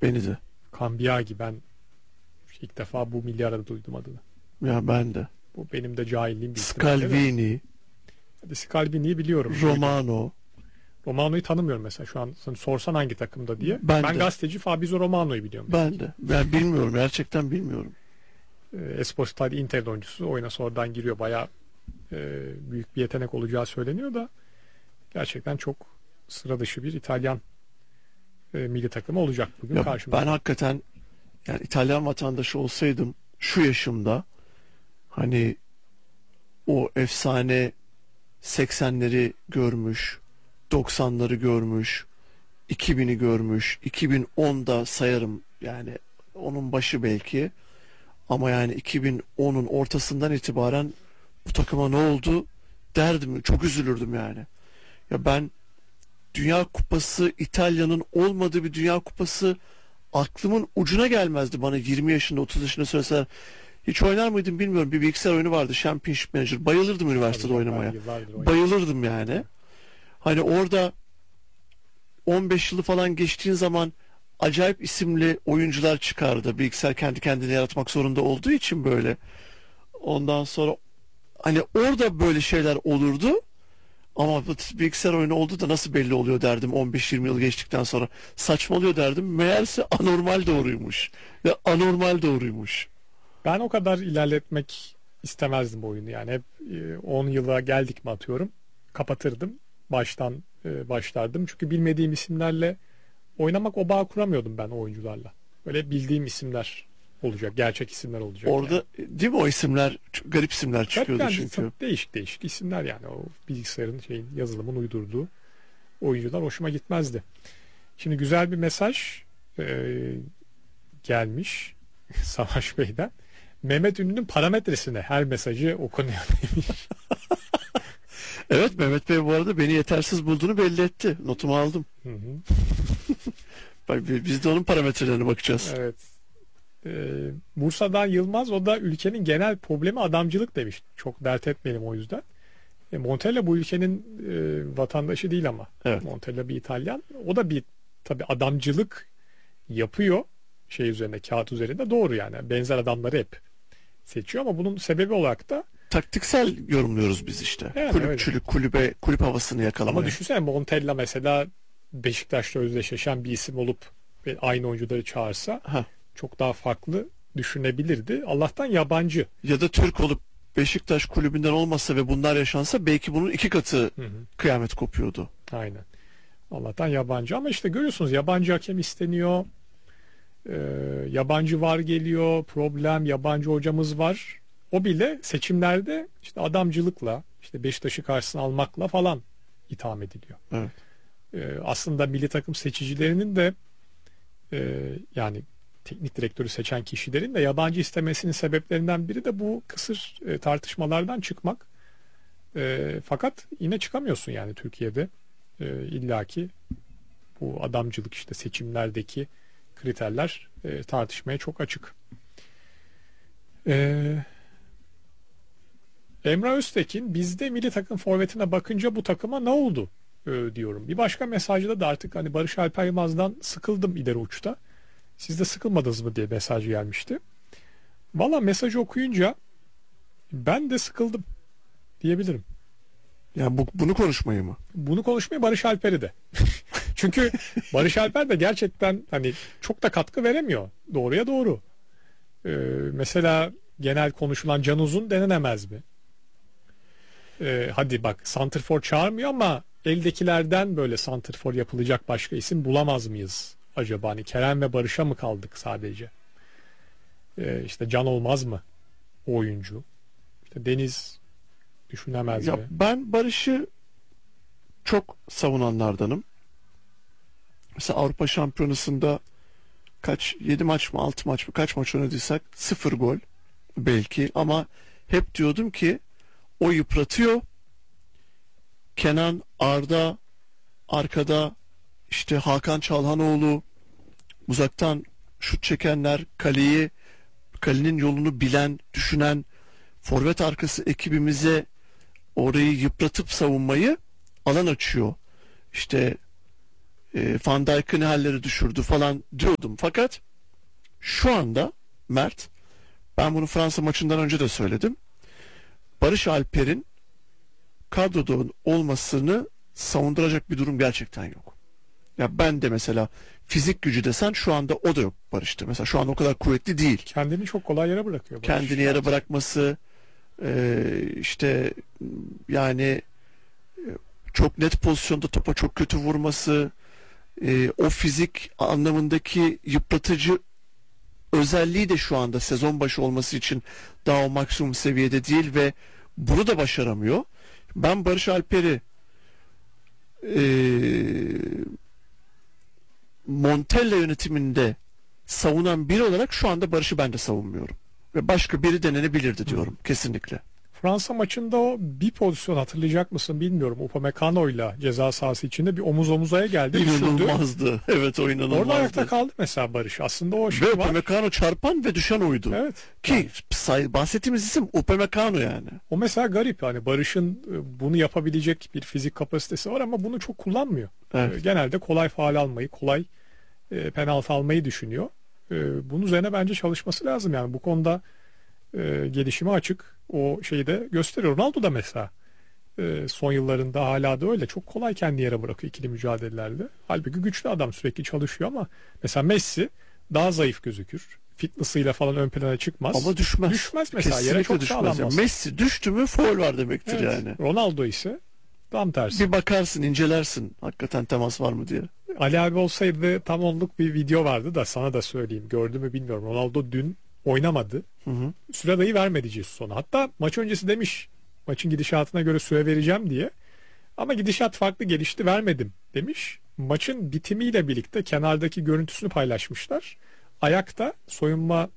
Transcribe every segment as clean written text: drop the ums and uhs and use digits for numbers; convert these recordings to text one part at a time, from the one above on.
Beni de. Cambiaghi, ben ilk defa bu milli arada duydum adını. Ya ben de. Bu benim de cahilliğim bir Scalvini, Scalvini'yi biliyorum. Romano. Romano'yu tanımıyorum mesela, şu an sorsan hangi takımda diye. Ben de. Gazeteci Fabrizio Romano'yu biliyorum. Ben de. Ben bilmiyorum. Gerçekten bilmiyorum. Esposito Inter oyuncusu, oyuna sonradan giriyor. Bayağı büyük bir yetenek olacağı söyleniyor da gerçekten çok sıra dışı bir İtalyan milli takımı olacak bugün karşımızda. Ben hakikaten yani İtalyan vatandaşı olsaydım şu yaşımda, hani o efsane 80'leri görmüş, 90'ları görmüş, 2000'i görmüş, 2010'da sayarım yani, onun başı belki, ama yani 2010'un ortasından itibaren bu takıma ne oldu derdim, çok üzülürdüm yani. Ya ben Dünya Kupası, İtalya'nın olmadığı bir Dünya Kupası aklımın ucuna gelmezdi bana 20 yaşında 30 yaşında söyleseler. Hiç oynar mıydım bilmiyorum. Bir bilgisayar oyunu vardı, Championship Manager. Bayılırdım üniversitede oynamaya. Bayılırdım yani. Hani orada 15 yılı falan geçtiğin zaman acayip isimli oyuncular çıkardı. Bilgisayar kendi kendine yaratmak zorunda olduğu için böyle. Ondan sonra hani orada böyle şeyler olurdu. Ama bilgisayar oyunu oldu da nasıl belli oluyor derdim 15-20 yıl geçtikten sonra. Saçmalıyor derdim. Meğerse anormal doğruymuş. Ve anormal doğruymuş. Ben o kadar ilerletmek istemezdim bu oyunu. Yani hep 10 yıla geldik mi atıyorum, kapatırdım. Baştan başlardım. Çünkü bilmediğim isimlerle oynamak, o bağ kuramıyordum ben o oyuncularla. Böyle bildiğim isimler olacak. Gerçek isimler olacak. Orada yani. Değil mi, o isimler garip isimler çıkıyordu yani çünkü. Değişik isimler yani, o bilgisayarın yazılımın uydurduğu oyuncular hoşuma gitmezdi. Şimdi güzel bir mesaj gelmiş Savaş Bey'den. Mehmet Ünlü'nün parametresine her mesajı okunuyor demiş. Evet, Mehmet Bey bu arada beni yetersiz bulduğunu belli etti. Notumu aldım. Hı hı. Biz de onun parametrelerine bakacağız. Evet. Bursa'dan Yılmaz, o da ülkenin genel problemi adamcılık demiş. Çok dert etmeyelim o yüzden. Montella bu ülkenin vatandaşı değil ama. Evet. Montella bir İtalyan. O da bir tabii adamcılık yapıyor üzerine, kağıt üzerinde, doğru yani. Benzer adamları hep seçiyor ama bunun sebebi olarak da taktiksel yorumluyoruz biz işte. Yani kulüpçülük, kulüp havasını yakalamaya. Ama düşünsene, Montella mesela Beşiktaş'ta özdeşleşen bir isim olup aynı oyuncuları çağırsa çok daha farklı düşünebilirdi. Allah'tan yabancı. Ya da Türk olup Beşiktaş kulübünden olmasa ve bunlar yaşansa belki bunun 2 katı kıyamet kopuyordu. Aynen. Allah'tan yabancı, ama işte görüyorsunuz, yabancı hakem isteniyor. Yabancı VAR geliyor. Problem, yabancı hocamız var. O bile seçimlerde işte adamcılıkla, işte Beşiktaş'ı karşısına almakla falan itham ediliyor. Evet. Aslında milli takım seçicilerinin de yani teknik direktörü seçen kişilerin de yabancı istemesinin sebeplerinden biri de bu kısır tartışmalardan çıkmak. Fakat yine çıkamıyorsun yani Türkiye'de. İllaki bu adamcılık, işte seçimlerdeki kriterler tartışmaya çok açık. Emrah Öztekin, bizde milli takım forvetine bakınca bu takıma ne oldu diyorum. Bir başka mesajda da artık hani Barış Alper Yılmaz'dan sıkıldım ileri uçta. Siz de sıkılmadınız mı diye mesaj gelmişti. Valla mesajı okuyunca ben de sıkıldım diyebilirim. Ya bunu konuşmayı mı? Bunu konuşmayı, Barış Alper'i de. Çünkü Barış Alper de gerçekten hani çok da katkı veremiyor. Doğruya doğru. Mesela genel konuşulan Can Uzun denenemez mi? Hadi bak, santrfor çağırmıyor ama eldekilerden böyle santrfor yapılacak başka isim bulamaz mıyız acaba? Hani Kerem ve Barış'a mı kaldık sadece? İşte Can olmaz mı o oyuncu? İşte Deniz düşünemez mi? Ben Barış'ı çok savunanlardanım. Mesela Avrupa Şampiyonası'nda 7 maç mı 6 maç mı kaç maç oynadıysak 0 gol belki, ama hep diyordum ki o yıpratıyor. Kenan, Arda arkada, işte Hakan Çalhanoğlu, uzaktan şut çekenler, kalenin yolunu bilen, düşünen forvet arkası ekibimize orayı yıpratıp savunmayı alan açıyor. İşte Van Dijk'ı ne hallere düşürdü falan diyordum. Fakat şu anda Mert, ben bunu Fransa maçından önce de söyledim. Barış Alper'in kadroda olmasını savunduracak bir durum gerçekten yok. Ya ben de mesela fizik gücü desen şu anda o da yok Barış'ta. Mesela şu an o kadar kuvvetli değil. Kendini çok kolay yere bırakıyor. Barış. Kendini yere bırakması, işte yani çok net pozisyonda topa çok kötü vurması, o fizik anlamındaki yıpratıcı özelliği de şu anda sezon başı olması için daha o maksimum seviyede değil ve bunu da başaramıyor. Ben Barış Alper'i Montella yönetiminde savunan biri olarak şu anda Barış'ı ben de savunmuyorum. Ve başka biri denenebilirdi diyorum kesinlikle. Fransa maçında o bir pozisyon hatırlayacak mısın bilmiyorum. Upamecano'yla ceza sahası içinde bir omuz omuzaya geldi. İnanılmazdı. Evet, o inanılmazdı. Orada ayakta kaldı mesela Barış. Aslında o şey ve var. Upamecano çarpan ve düşen oydu. Evet. Ki bahsettiğimiz isim Upamecano yani. O mesela garip, yani Barış'ın bunu yapabilecek bir fizik kapasitesi var ama bunu çok kullanmıyor. Evet. Genelde kolay faul almayı, kolay penaltı almayı düşünüyor. Bunun üzerine bence çalışması lazım, yani bu konuda gelişime açık, o şeyi de gösteriyor. Ronaldo da mesela son yıllarında hala da öyle, çok kolay kendi yere bırakıyor ikili mücadelelerde. Halbuki güçlü adam, sürekli çalışıyor ama mesela Messi daha zayıf gözükür. Fitness'ıyla falan ön plana çıkmaz. Ama düşmez. Düşmez mesela. Kesinlikle Yere çok düşmez. sağlam Yani basar. Messi düştü mü faul var demektir Evet. yani. Ronaldo ise tam tersi. Bir bakarsın, incelersin hakikaten temas var mı diye. Ali abi olsaydı tam onluk bir video vardı da sana da söyleyeyim. Gördü mü bilmiyorum. Ronaldo dün oynamadı. Hı. Süre dahi vermedi Jesus ona. Hatta maç öncesi demiş, maçın gidişatına göre süre vereceğim diye. Ama gidişat farklı gelişti, vermedim demiş. Maçın bitimiyle birlikte kenardaki görüntüsünü paylaşmışlar. Ayakta soyunma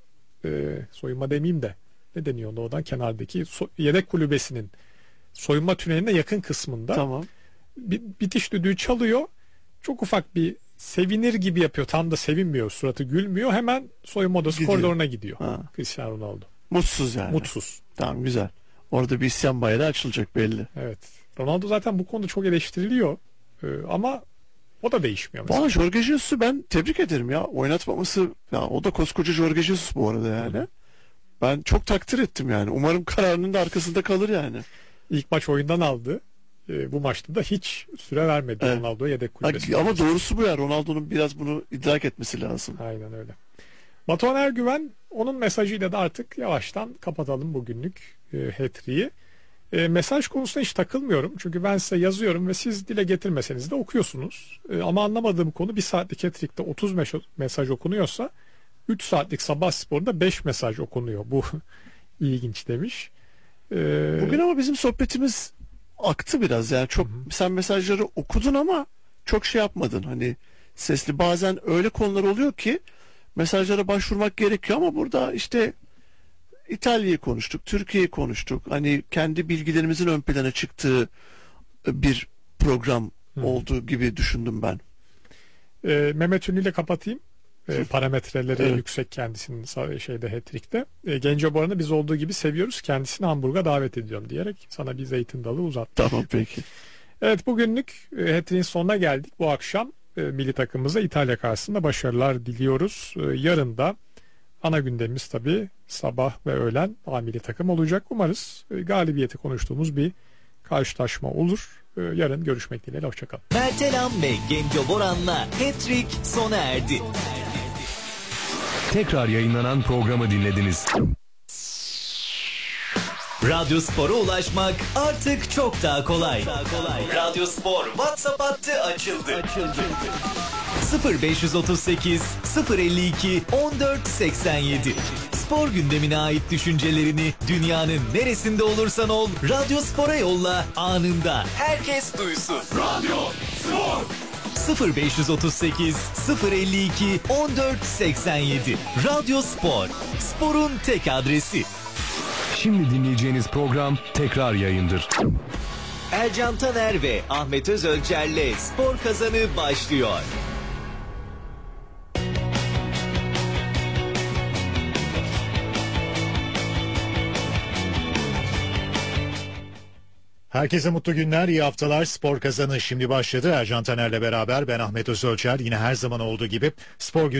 demeyeyim de ne deniyor oradan, kenardaki yedek kulübesinin soyunma tüneline yakın kısmında. Tamam. Bitiş düdüğü çalıyor. Çok ufak bir sevinir gibi yapıyor. Tam da sevinmiyor. Suratı gülmüyor. Hemen soyunma odası Gidiyor. koridoruna gidiyor. Ha. Cristiano Ronaldo. Mutsuz yani. Mutsuz. Tamam, güzel. Orada bir isyan bayrağı açılacak belli. Evet. Ronaldo zaten bu konuda çok eleştiriliyor. Ama o da değişmiyor mesela. Valla Jorge Jesus'u ben tebrik ederim ya. Oynatmaması, ya o da koskoca Jorge Jesus bu arada yani. Hı. Ben çok takdir ettim yani. Umarım kararının da arkasında kalır yani. İlk maç oyundan aldı. Bu maçta da hiç süre vermedi Evet. Ronaldo'ya yedek kulübesine. Ama doğrusu bu ya. Ronaldo'nun biraz bunu idrak etmesi lazım. Aynen öyle. Batuhan Ergüven, onun mesajıyla da artık yavaştan kapatalım bugünlük hat-trick'i. Mesaj konusuna hiç takılmıyorum. Çünkü ben size yazıyorum ve siz dile getirmeseniz de okuyorsunuz. Ama anlamadığım konu, 1 saatlik hat-trick'te 30 mesaj okunuyorsa 3 saatlik Sabah Spor'da 5 mesaj okunuyor. Bu ilginç demiş. Bugün ama bizim sohbetimiz aktı biraz yani. Çok sen mesajları okudun ama çok şey yapmadın. Hani sesli, bazen öyle konular oluyor ki mesajlara başvurmak gerekiyor ama burada işte İtalya'yı konuştuk, Türkiye'yi konuştuk. Hani kendi bilgilerimizin ön plana çıktığı bir program olduğu gibi düşündüm ben. Mehmet Ünlü ile kapatayım. Parametreleri Evet. yüksek kendisinin şeyde hat-trick'te. Genco Baran'ı biz olduğu gibi seviyoruz. Kendisini Hamburg'a davet ediyorum diyerek sana bir zeytin dalı uzattı. Tamam, peki. Evet, bugünlük hat-trick'in sonuna geldik. Bu akşam milli takımımıza İtalya karşısında başarılar diliyoruz. Yarın da ana gündemimiz tabii sabah ve öğlen A milli takım olacak. Umarız galibiyeti konuştuğumuz bir karşılaşma olur. Yarın görüşmek dileğiyle. Hoşçakalın. Mertelam ve Genco Boran'la Hat-trick sona erdi. Tekrar yayınlanan programı dinlediniz. Radyo Spor'a ulaşmak artık çok daha kolay. Radyo Spor WhatsApp hattı açıldı. 0538 052 1487. Spor gündemine ait düşüncelerini dünyanın neresinde olursan ol Radyo Spor'a yolla, anında herkes duysun. Radyo Spor 0538 052 1487. Radyo Spor, sporun tek adresi. Şimdi dinleyeceğiniz program tekrar yayındır. Ercan Taner ve Ahmet Özölçer'le Spor Kazanı başlıyor. Herkese mutlu günler, iyi haftalar. Spor Kazanı şimdi başladı. Ercan Taner'le beraber ben Ahmet Özölçer. Yine her zaman olduğu gibi spor